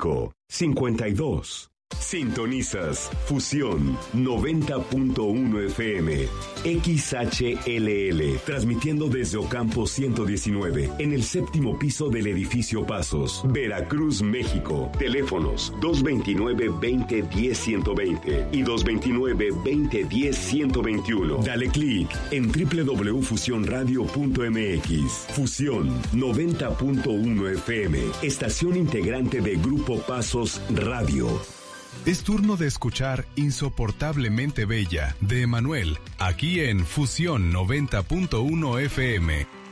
5552. Sintonizas Fusión 90.1 FM, XHLL, transmitiendo desde Ocampo 119, en el séptimo piso del edificio Pasos, Veracruz, México. Teléfonos 229-2010-120 y 229-2010-121. Dale clic en www.fusionradio.mx. Fusión 90.1 FM, estación integrante de Grupo Pasos Radio. Es turno de escuchar Insoportablemente Bella, de Emanuel, aquí en Fusión 90.1 FM.